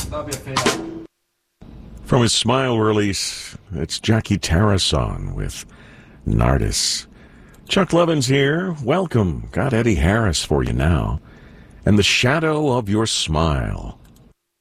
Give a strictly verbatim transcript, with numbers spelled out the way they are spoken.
That'll be a fade out. From his Smile release, it's Jackie Tarrason with Nardis. Chuck Levins here. Welcome. Got Eddie Harris for you now. And The Shadow of Your Smile.